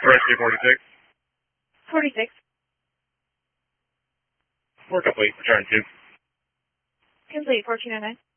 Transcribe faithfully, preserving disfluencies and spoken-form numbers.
rescue forty-six. forty-six. Four complete, return two. Complete, fourteen oh nine.